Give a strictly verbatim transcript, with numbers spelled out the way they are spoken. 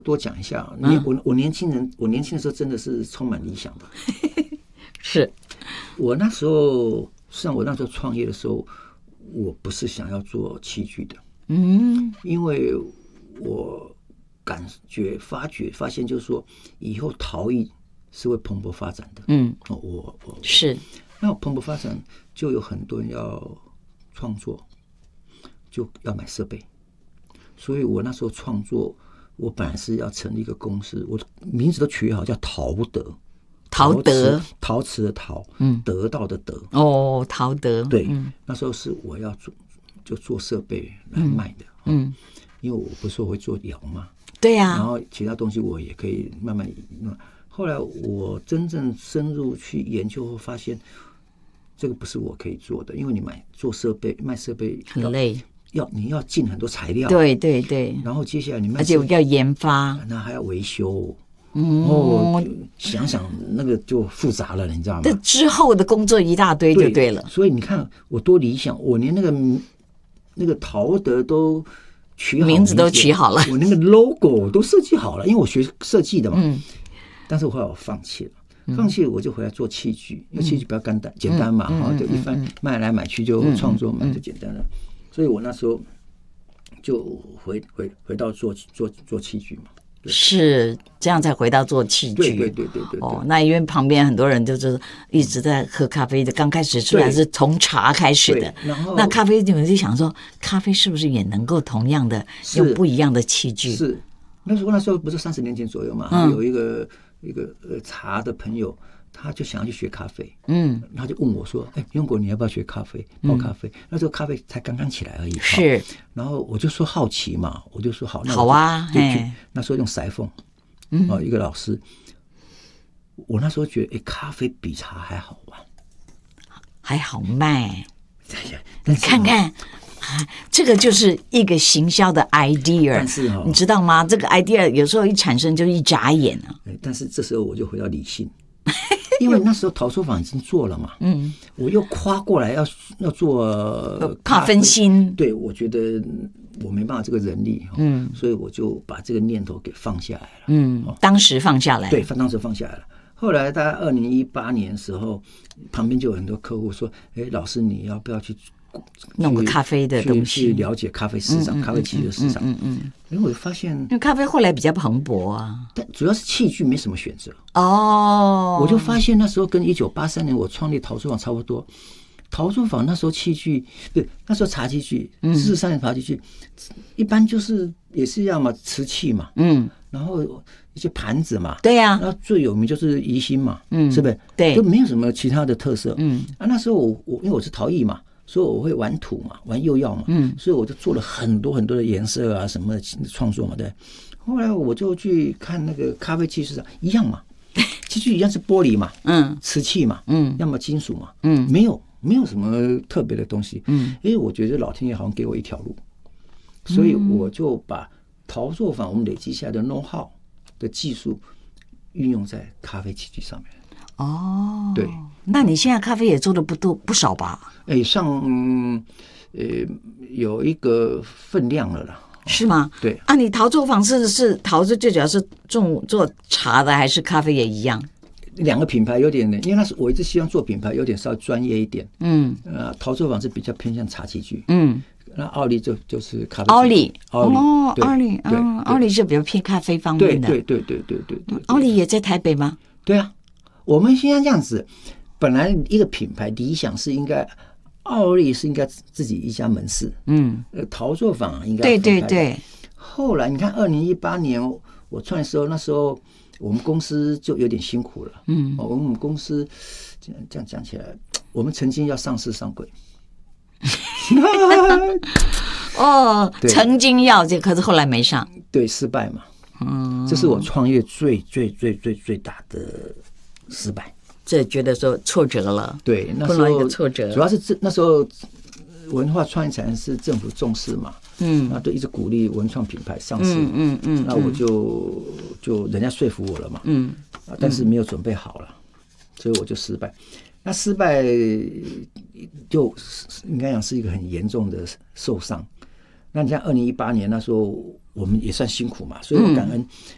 多讲一下，你、嗯、我我年轻人，我年轻的时候真的是充满理想的。 是我那时候，像我那时候创业的时候，我不是想要做器具的， 嗯， 因为我感觉、发觉、发现，就是说，以后陶艺是会蓬勃发展的。 嗯， 我我是那蓬勃发展，就有很多人要创作，就要买设备，所以我那时候创作。我本来是要成立一个公司，我的名字都取好，叫陶德。 陶德， 陶瓷的陶， 嗯， 得到的得。 哦，陶德， 对、 嗯， 那时候是我要做，就做设备来卖的。 嗯， 嗯因为我不是说会做窑嘛， 对呀、啊， 然后其他东西我也可以慢慢。后来我真正深入去研究后，发现这个不是我可以做的，因为你买做设备、卖设备很累。 要你要进很多材料， 对对对， 然后接下来你卖， 而且要研发， 那还要维修， 嗯， 哦，想想那个就复杂了，你知道吗？ 这之后的工作一大堆就对了。 对所以你看我多理想，我连那个那个陶德都取好名字都取好了， 我那个 logo 都设计好了，因为我学设计的嘛。 嗯， 但是后来我放弃了。放弃我就回来做器具，因为器具比较简单，简单嘛，哈，就一番卖来买去就创作嘛，就简单了。所以我那时候就回回回到做做做器具嘛， 是这样才回到做器具。 对对对对对。 哦，那因为旁边很多人就是一直在喝咖啡的，刚开始出来是从茶开始的， 然后那咖啡你们就想说，咖啡是不是也能够同样的用不一样的器具？ 是那时候那时候不是三十年前左右嘛，嗯、有一个一个呃茶的朋友。他就想要去学咖啡，嗯，他就问我说：“哎、欸，雍国，你要不要学咖啡？泡咖啡？”嗯、那时候咖啡才刚刚起来而已， 是。 然后我就说好奇嘛，我就说好，那好啊， 就去。那时候用裁缝，嗯，哦，一个老师，我那时候觉得，哎、欸，咖啡比茶还好玩， 还好卖。你看看。啊，这个就是一个行销的 idea， 但是、哦、 你知道吗？这个 idea 有时候一产生就一眨眼啊。 但是这时候我就回到理性，因为那时候陶作坊已经做了嘛，嗯，我又跨过来要要做怕分心， 对，我觉得我没办法这个人力，嗯，所以我就把这个念头给放下来了， 嗯，哦、当时放下来， 对，当时放下来了。后来大概二零一八年的时候，旁边就有很多客户说：“哎，老师，你要不要去？” 弄个咖啡的东西， 去了解咖啡市场、嗯、咖啡器具的市场。 嗯嗯， 因为我发现， 因为咖啡后来比较蓬勃啊， 但主要是器具没什么选择。 哦， 我就发现那时候跟一九八三年我创立陶作坊差不多。陶作坊那时候器具，对，那时候茶器具，四十三年茶器具，一般就是也是一样嘛，瓷器嘛，嗯，然后一些盘子嘛， 对呀、啊， 那最有名就是宜兴嘛，嗯，是不是？ 对， 就没有什么其他的特色， 嗯， 啊，那时候我我因为我是陶艺嘛。所以我会玩土嘛，玩釉药嘛，嗯，所以我就做了很多很多的颜色啊，什么的创作嘛，对。后来我就去看那个咖啡器市场，一样嘛，器具一样是玻璃嘛，嗯，瓷器嘛，嗯，要么金属嘛，嗯，没有没有什么特别的东西，嗯，因为我觉得老天爷好像给我一条路，所以我就把陶作坊我们累积下来的 know how 的技术运用在咖啡器具上面。 哦， 对， 那你现在咖啡也做的不多不少吧？ 哎，像嗯呃有一个分量了啦， 是吗？ 对啊，你陶作坊是是陶是最主要是种做茶的，还是咖啡也一样？ 两个品牌有点，因为那是我一直希望做品牌有点稍微专业一点，嗯，呃，陶作坊是比较偏向茶器具，嗯，那奥利就就是咖啡， 奥利， 奥利， 哦，奥利，嗯，奥利是比较偏咖啡方面的， 对对对对对对对， 奥利也在台北吗？ 对啊。我们现在这样子，本来一个品牌理想是应该，奥利是应该自己一家门市，嗯，呃，陶作坊应该对对对。 后来你看，二零一八年我创业的时候，那时候我们公司就有点辛苦了，嗯，我们公司这样这样讲起来，我们曾经要上市上柜， 哦，曾经要这，可是后来没上， 对，失败嘛，嗯，这是我创业最最最最最大的失败， 这觉得说挫折了， 对，那时候一个挫折， 主要是那时候文化创意产业是政府重视嘛，嗯，那都一直鼓励文创品牌上市，嗯嗯嗯，那我就就人家说服我了嘛，嗯，但是没有准备好了，所以我就失败。那失败就应该讲是一个很严重的受伤。那你像二零一八年那时候，我们也算辛苦嘛，所以我感恩，